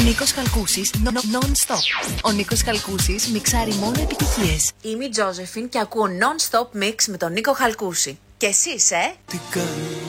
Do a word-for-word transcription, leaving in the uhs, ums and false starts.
Νίκος Χαλκούσης, non-stop. Ο Νίκος Χαλκούσης μιξάρει μόνο επιτυχίες. Είμαι η Τζόζεφιν και ακούω non-stop mix με τον Νίκο Χαλκούση. Και εσείς, ε?